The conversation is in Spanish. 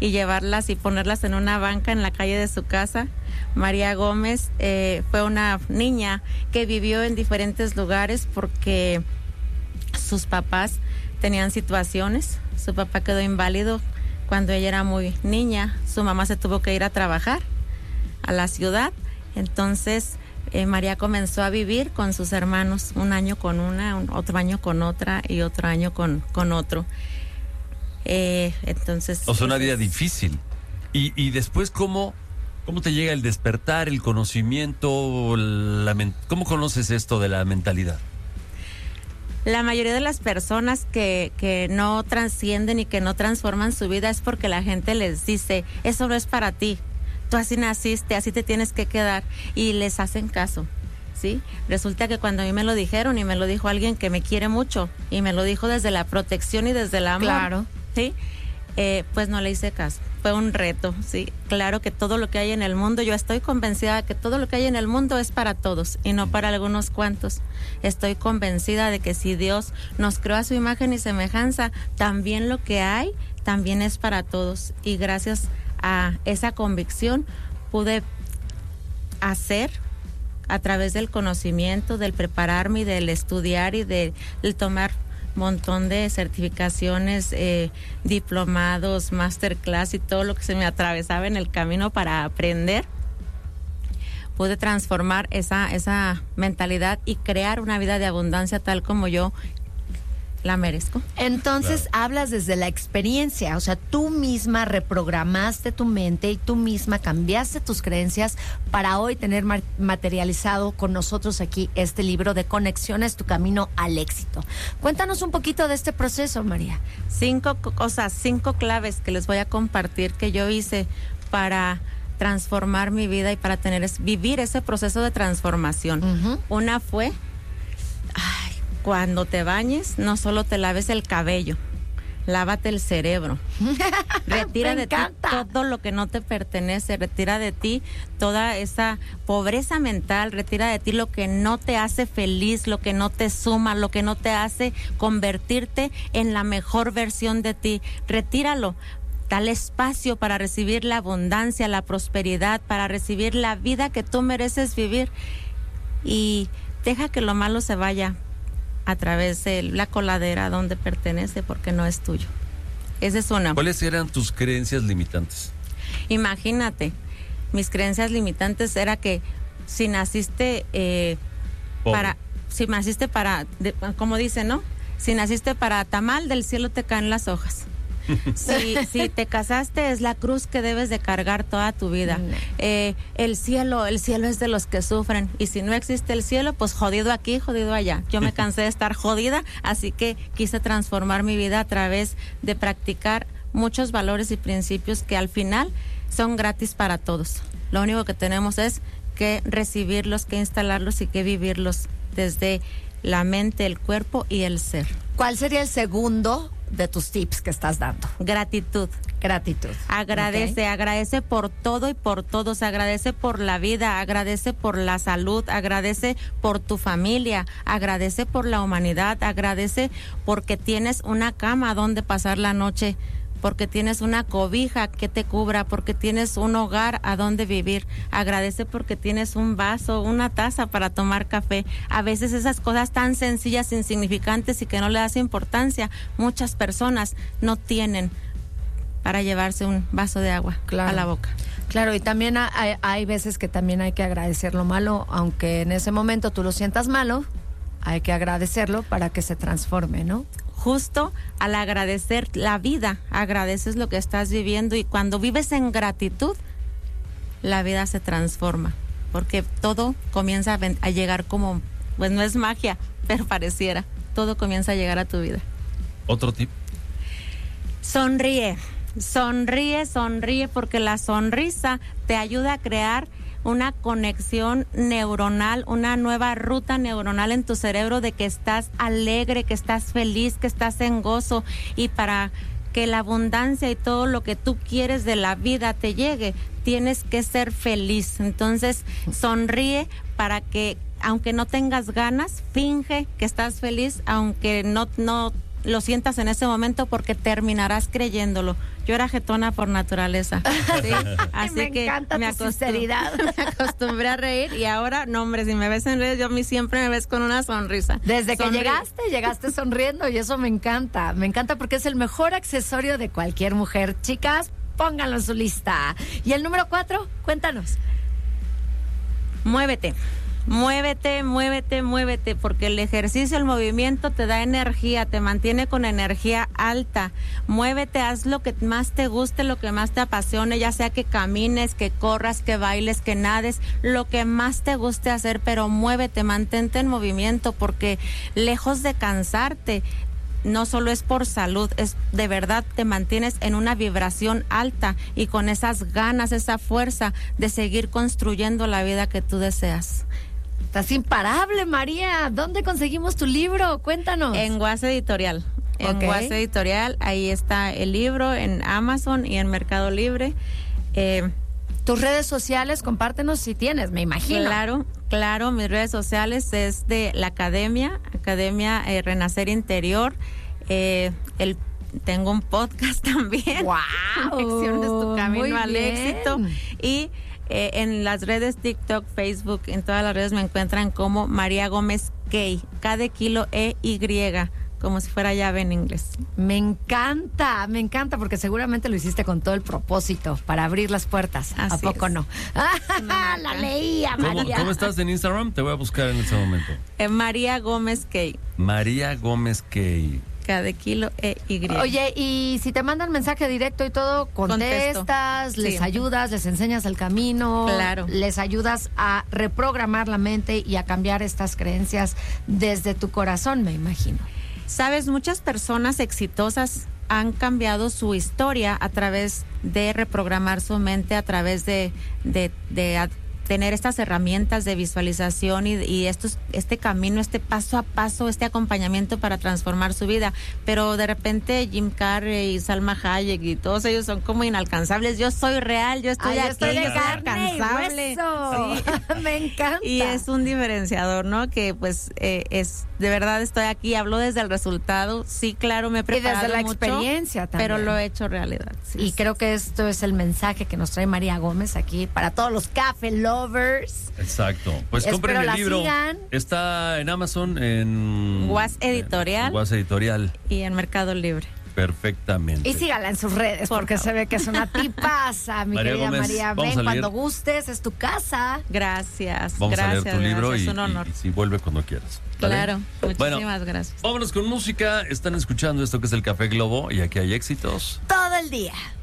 y llevarlas y ponerlas en una banca en la calle de su casa. María Gómez fue una niña que vivió en diferentes lugares porque sus papás tenían situaciones. Su papá quedó inválido cuando ella era muy niña. Su mamá se tuvo que ir a trabajar a la ciudad. Entonces María comenzó a vivir con sus hermanos, un año con una, otro año con otra y otro año con otro. Entonces... O sea, una vida difícil. Y después, ¿cómo te llega el despertar, el conocimiento? ¿Cómo conoces esto de la mentalidad? La mayoría de las personas que no trascienden y que no transforman su vida es porque la gente les dice, eso no es para ti, tú así naciste, así te tienes que quedar, y les hacen caso, ¿sí? Resulta que cuando a mí me lo dijeron, y me lo dijo alguien que me quiere mucho, y me lo dijo desde la protección y desde el amor, claro, ¿sí? Pues no le hice caso. Fue un reto, sí. Claro que todo lo que hay en el mundo, yo estoy convencida de que todo lo que hay en el mundo es para todos y no para algunos cuantos. Estoy convencida de que si Dios nos creó a su imagen y semejanza, también lo que hay, también es para todos. Y gracias a esa convicción pude hacer, a través del conocimiento, del prepararme y del estudiar y del tomar montón de certificaciones, diplomados, masterclass y todo lo que se me atravesaba en el camino para aprender, pude transformar esa mentalidad y crear una vida de abundancia tal como yo la merezco. Entonces, claro, hablas desde la experiencia, o sea, tú misma reprogramaste tu mente y tú misma cambiaste tus creencias para hoy tener materializado con nosotros aquí este libro de Conexiones, tu camino al éxito. Cuéntanos un poquito de este proceso, María. 5 claves que les voy a compartir que yo hice para transformar mi vida y para vivir ese proceso de transformación. Uh-huh. Una fue, cuando te bañes, no solo te laves el cabello, lávate el cerebro. Retira de ti todo lo que no te pertenece, retira de ti toda esa pobreza mental, retira de ti lo que no te hace feliz, lo que no te suma, lo que no te hace convertirte en la mejor versión de ti. Retíralo. Dale espacio para recibir la abundancia, la prosperidad, para recibir la vida que tú mereces vivir. Y deja que lo malo se vaya a través de la coladera donde pertenece, porque no es tuyo. Esa es una. ¿Cuáles eran tus creencias limitantes? Imagínate, mis creencias limitantes era que si naciste como dice, ¿no? Si naciste para tamal, del cielo te caen las hojas. Si te casaste, es la cruz que debes de cargar toda tu vida. El cielo es de los que sufren, y si no existe el cielo, pues jodido aquí, jodido allá. Yo me cansé de estar jodida, así que quise transformar mi vida a través de practicar muchos valores y principios que al final son gratis para todos. Lo único que tenemos es que recibirlos, que instalarlos y que vivirlos desde la mente, el cuerpo y el ser. ¿Cuál sería el segundo de tus tips que estás dando? Gratitud. Agradece, okay. Agradece por todo y por todos, agradece por la vida, agradece por la salud, agradece por tu familia, agradece por la humanidad, agradece porque tienes una cama donde pasar la noche, porque tienes una cobija que te cubra, porque tienes un hogar a donde vivir. Agradece porque tienes un vaso, una taza para tomar café. A veces esas cosas tan sencillas, insignificantes y que no le das importancia, muchas personas no tienen para llevarse un vaso de agua, claro, a la boca. Claro, y también hay veces que también hay que agradecer lo malo, aunque en ese momento tú lo sientas malo, hay que agradecerlo para que se transforme, ¿no? Justo al agradecer la vida, agradeces lo que estás viviendo, y cuando vives en gratitud, la vida se transforma, porque todo comienza a llegar como, pues no es magia, pero pareciera, todo comienza a llegar a tu vida. ¿Otro tip? Sonríe, porque la sonrisa te ayuda a crear una conexión neuronal, una nueva ruta neuronal en tu cerebro de que estás alegre, que estás feliz, que estás en gozo, y para que la abundancia y todo lo que tú quieres de la vida te llegue, tienes que ser feliz. Entonces, sonríe para que, aunque no tengas ganas, finge que estás feliz, aunque no lo sientas en ese momento porque terminarás creyéndolo. Yo era jetona por naturaleza. ¿sí? Así me que encanta tu sinceridad. me acostumbré a reír y ahora, no hombre, si me ves en redes, siempre me ves con una sonrisa. Desde que llegaste sonriendo y eso me encanta. Me encanta porque es el mejor accesorio de cualquier mujer. Chicas, pónganlo en su lista. Y el número 4, cuéntanos. Muévete. Muévete, muévete, muévete, porque el ejercicio, el movimiento te da energía, te mantiene con energía alta. Muévete, haz lo que más te guste, lo que más te apasione, ya sea que camines, que corras, que bailes, que nades, lo que más te guste hacer, pero muévete, mantente en movimiento, porque lejos de cansarte, no solo es por salud, es de verdad te mantienes en una vibración alta y con esas ganas, esa fuerza de seguir construyendo la vida que tú deseas. Estás imparable, María. ¿Dónde conseguimos tu libro? Cuéntanos. En Guas Editorial. En Guas Editorial, ahí está el libro, en Amazon y en Mercado Libre. Tus redes sociales, compártenos si tienes, me imagino. Claro, mis redes sociales es de la Academia Renacer Interior. Tengo un podcast también. ¡Wow! Lecciones tu camino al bien. éxito. Y en las redes TikTok, Facebook, en todas las redes me encuentran como María Gómez Key, K de kilo E-Y, como si fuera llave en inglés. Me encanta, porque seguramente lo hiciste con todo el propósito, para abrir las puertas. Así ¿A poco es. no? La leía, María. ¿Cómo estás en Instagram? Te voy a buscar en ese momento. María Gómez Key, María Gómez Key. K de kilo E-Y. Oye, y si te mandan mensaje directo y todo, contestas, Contesto. les Sí. ayudas, les enseñas el camino, Claro. les ayudas a reprogramar la mente y a cambiar estas creencias desde tu corazón, me imagino. Sabes, muchas personas exitosas han cambiado su historia a través de reprogramar su mente, a través de tener estas herramientas de visualización y este camino, este paso a paso, este acompañamiento para transformar su vida. Pero de repente Jim Carrey y Salma Hayek y todos ellos son como inalcanzables. Yo soy real, yo estoy aquí, estoy de yo soy carne y alcanzable. hueso. Sí. Me encanta. Y es un diferenciador, ¿no? Que pues es de verdad estoy aquí, hablo desde el resultado. Sí, claro, me he preparado desde la mucho, experiencia también. pero lo he hecho realidad. Sí, Y creo que esto es el mensaje que nos trae María Gómez aquí para todos los café lovers. Exacto. Pues Espero compren el la libro. sigan. Está en Amazon, en Guas Editorial. Guas Editorial. y en Mercado Libre. Perfectamente. Y sígala en sus redes porque se ve que es una tipaza, mi María querida Gómez, María. vamos Ven a leer. cuando gustes, es tu casa. Gracias. Vamos gracias, a leer tu libro gracias, y, es un honor. y vuelve cuando quieras. ¿Vale? Claro, Bueno, muchísimas gracias. vámonos con música. Están escuchando esto que es el Café Globo y aquí hay éxitos. Todo el día.